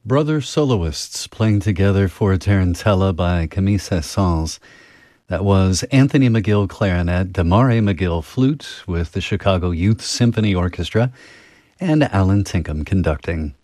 Brother soloists playing together for a tarantella by Camille Saint-Saëns. That was Anthony McGill clarinet, Damare McGill flute with the Chicago Youth Symphony Orchestra, and Alan Tinkham conducting.